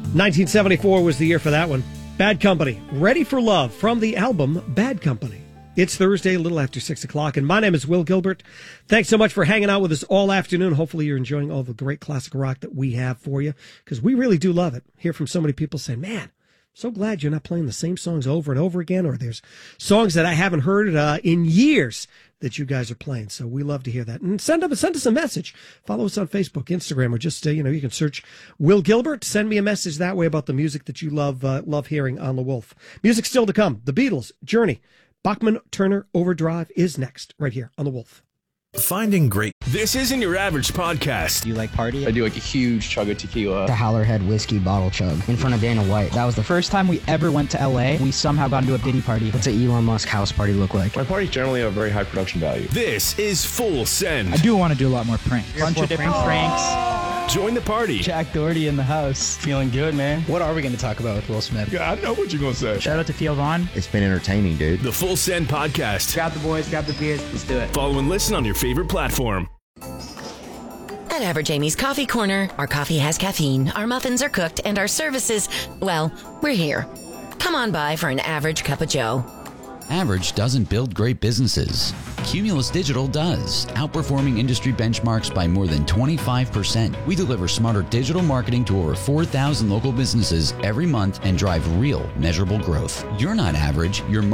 1974 was the year for that one. Bad Company, Ready for Love, from the album Bad Company. It's Thursday, a little after 6 o'clock, and my name is Will Gilbert. Thanks so much for hanging out with us all afternoon. Hopefully you're enjoying all the great classic rock that we have for you, because we really do love it. Hear from so many people saying, man, so glad you're not playing the same songs over and over again, or there's songs that I haven't heard in years that you guys are playing. So we love to hear that. And send us a message. Follow us on Facebook, Instagram, or just, you can search Will Gilbert. Send me a message that way about the music that you love hearing on The Wolf. Music still to come. The Beatles, Journey, Bachman Turner Overdrive is next, right here on The Wolf. Finding great. This isn't your average podcast. Do you like party? I do like a huge chug of tequila. The Howlerhead whiskey bottle chug in front of Dana White. That was the first time we ever went to LA. We somehow got into a Diddy party. What's an Elon Musk house party look like? My parties generally have very high production value. This is Full Send. I do want to do a lot more pranks. Bunch of different pranks. Join the party. Jack Doherty in the house. Feeling good, man. What are we going to talk about with Will Smith? Yeah, I know what you're going to say. Shout out to Theo Vaughn. It's been entertaining, dude. The Full Send podcast. Grab the boys, grab the beers, let's do it. Follow and listen on your favorite platform. At Average Amy's Coffee Corner, our coffee has caffeine, our muffins are cooked, and our services, well, we're here. Come on by for an average cup of joe. Average doesn't build great businesses. Cumulus Digital does, outperforming industry benchmarks by more than 25%. We deliver smarter digital marketing to over 4,000 local businesses every month and drive real, measurable growth. You're not average, you're